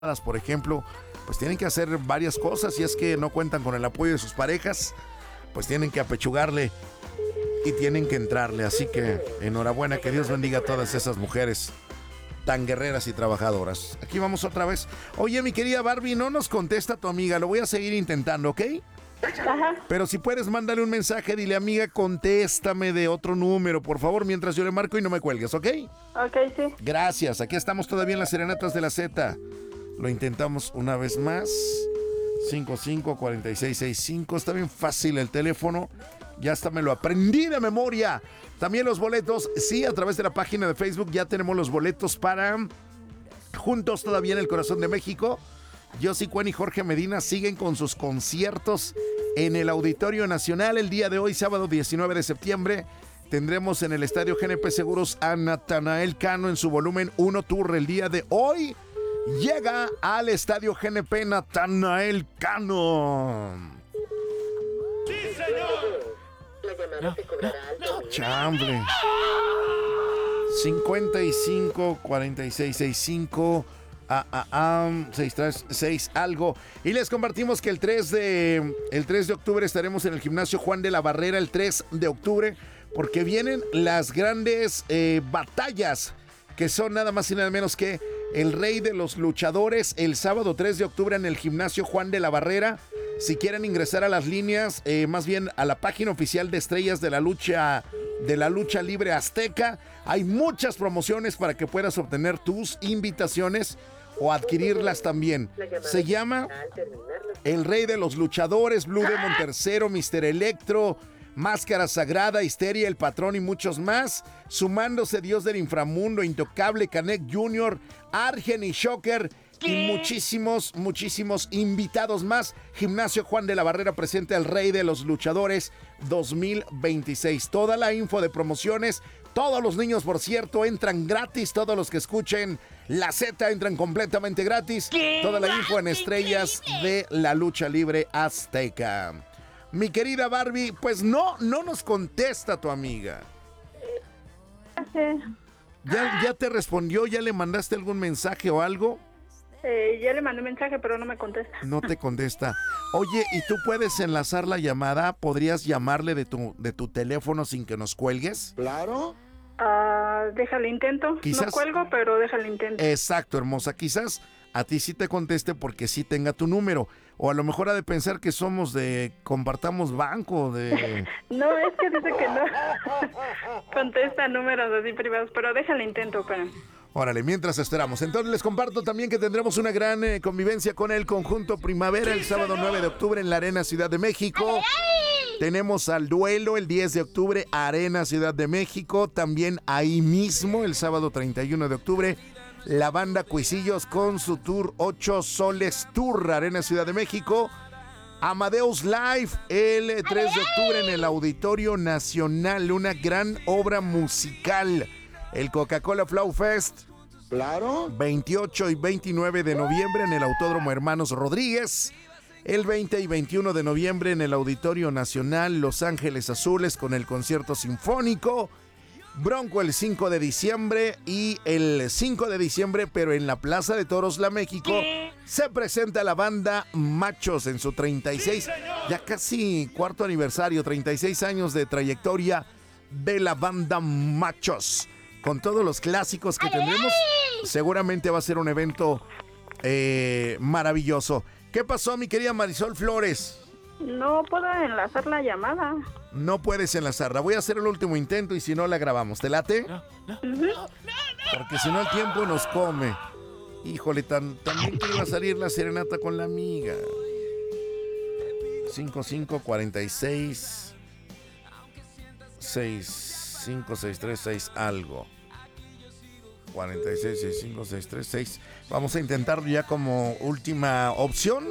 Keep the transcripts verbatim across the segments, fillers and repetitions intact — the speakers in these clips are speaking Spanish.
por ejemplo, pues tienen que hacer varias cosas. Si es que no cuentan con el apoyo de sus parejas, pues tienen que apechugarle y tienen que entrarle. Así que enhorabuena, que Dios bendiga a todas esas mujeres tan guerreras y trabajadoras. Aquí vamos otra vez. Oye, mi querida Barbie, no nos contesta tu amiga. Lo voy a seguir intentando, ¿ok? Ajá. Pero si puedes, mándale un mensaje. Dile, amiga, contéstame de otro número, por favor, mientras yo le marco y no me cuelgues, ¿ok? Ok, sí. Gracias. Aquí estamos todavía en las serenatas de la Z. Lo intentamos una vez más. cinco cinco cuatro seis seis cinco. Está bien fácil el teléfono. Ya hasta me lo aprendí de memoria. También los boletos. Sí, a través de la página de Facebook ya tenemos los boletos para Juntos Todavía en el Corazón de México. Yossi Cuen y Jorge Medina siguen con sus conciertos en el Auditorio Nacional. El día de hoy, sábado diecinueve de septiembre, tendremos en el Estadio G N P Seguros a Natanael Cano en su volumen uno Tour. El día de hoy llega al Estadio G N P Natanael Cano. ¡Sí, señor! La llamada se cobrará al terminar. Chamble. cincuenta y cinco cuarenta y seis sesenta y cinco Ah, ah, ah, seis tres seis algo. Y les compartimos que el tres de el tres de octubre estaremos en el Gimnasio Juan de la Barrera, el tres de octubre, porque vienen las grandes eh, batallas, que son nada más y nada menos que el Rey de los Luchadores, el sábado tres de octubre en el Gimnasio Juan de la Barrera. Si quieren ingresar a las líneas, eh, más bien a la página oficial de Estrellas de la Lucha de la Lucha Libre Azteca, hay muchas promociones para que puedas obtener tus invitaciones o adquirirlas también. Se llama El Rey de los Luchadores, Blue Demon tercero, mister Electro, Máscara Sagrada, Histeria, El Patrón y muchos más. Sumándose Dios del Inframundo, Intocable, Canek junior, Argen y Shocker. Y muchísimos, muchísimos invitados más. Gimnasio Juan de la Barrera presenta El Rey de los Luchadores dos mil veintiséis. Toda la info de promociones, todos los niños, por cierto, entran gratis. Todos los que escuchen la Z entran completamente gratis. Toda la info en Estrellas de la Lucha Libre Azteca. Mi querida Barbie, pues no, no nos contesta tu amiga. Sí. ¿Ya, ya te respondió? ¿Ya le mandaste algún mensaje o algo? Eh, ya le mandé mensaje, pero no me contesta. No te contesta. Oye, ¿y tú puedes enlazar la llamada? ¿Podrías llamarle de tu, de tu teléfono sin que nos cuelgues? Claro. Ah, déjale intento. Quizás- No cuelgo, pero déjale intento. Exacto, hermosa. Quizás a ti sí te conteste porque sí tenga tu número. O a lo mejor ha de pensar que somos de compartamos banco, de... No, es que dice que no. Contesta números así privados, pero déjale intento, pero... Órale, mientras esperamos. Entonces les comparto también que tendremos una gran eh, convivencia con el Conjunto Primavera el sábado nueve de octubre en la Arena Ciudad de México. Tenemos al Duelo el diez de octubre, Arena Ciudad de México. También ahí mismo el sábado treinta y uno de octubre, la banda Cuisillos con su tour ocho Soles Tour, Arena Ciudad de México. Amadeus Live el tres de octubre en el Auditorio Nacional, una gran obra musical. El Coca-Cola Flow Fest, Claro. veintiocho y veintinueve de noviembre en el Autódromo Hermanos Rodríguez. El veinte y veintiuno de noviembre en el Auditorio Nacional Los Ángeles Azules con el concierto sinfónico. Bronco el cinco de diciembre y el cinco de diciembre, pero en la Plaza de Toros La México, se presenta la banda Machos en su treinta y seis, ya casi cuarto aniversario, treinta y seis años de trayectoria de la banda Machos. Con todos los clásicos que tendremos, seguramente va a ser un evento eh, maravilloso. ¿Qué pasó, mi querida Marisol Flores? No puedo enlazar la llamada. No puedes enlazarla. Voy a hacer el último intento y si no la grabamos. ¿Te late? Porque si no el tiempo nos come. Híjole, tan, también que iba a salir la serenata con la amiga. cinco cinco cuarenta y seis seis cinco seis tres seis algo. cuarenta y seis sesenta y cinco sesenta y tres seis. Vamos a intentarlo ya como última opción.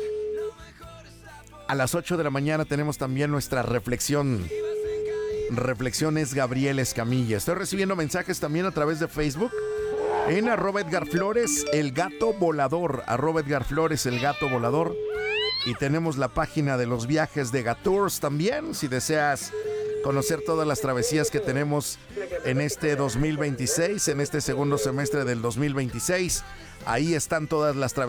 A las ocho de la mañana tenemos también nuestra reflexión. Reflexiones Gabriel Escamilla. Estoy recibiendo mensajes también a través de Facebook. En arroba Edgar Flores, el gato volador. Arroba Edgar Flores, el gato volador. Y tenemos la página de los viajes de Gatours también. Si deseas conocer todas las travesías que tenemos en este dos mil veintiséis, en este segundo semestre del dos mil veintiséis. Ahí están todas las travesías